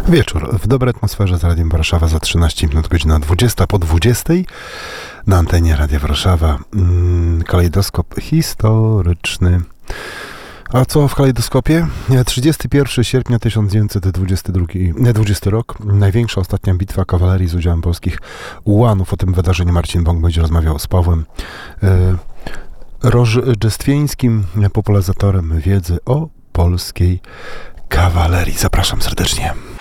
Wieczór w dobrej atmosferze z Radiem Warszawa za 13 minut, godzina 20 po 20 na antenie Radia Warszawa. Kalejdoskop historyczny. A co w kalejdoskopie? 31 sierpnia 1920 rok. Największa ostatnia bitwa kawalerii z udziałem polskich ułanów. O tym wydarzeniu Marcin Bąk będzie rozmawiał z Pawłem Rożdżestwieńskim, popularyzatorem wiedzy o polskiej kawalerii. Zapraszam serdecznie.